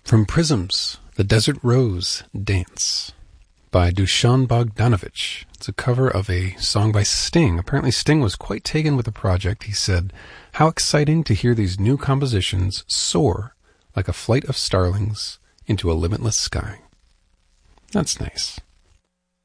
From Prisms, The Desert Rose Dance by Dusan Bogdanovich. It's a cover of a song by Sting. Apparently Sting was quite taken with the project. He said, "How exciting to hear these new compositions soar like a flight of starlings into a limitless sky." That's nice.